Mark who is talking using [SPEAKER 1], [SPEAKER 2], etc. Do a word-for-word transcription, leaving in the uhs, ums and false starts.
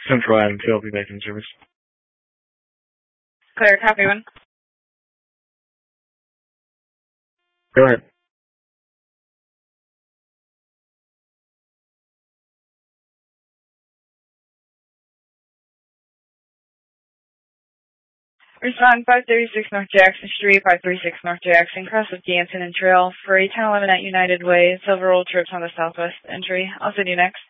[SPEAKER 1] Central Avenue, I'll be back in service.
[SPEAKER 2] Clear, copy one.
[SPEAKER 1] Go ahead.
[SPEAKER 2] Respond five thirty-six North Jackson Street, five thirty-six North Jackson, cross with Danton and Trail for a ten eleven at United Way, Silver Roll trips on the southwest entry. I'll send you next.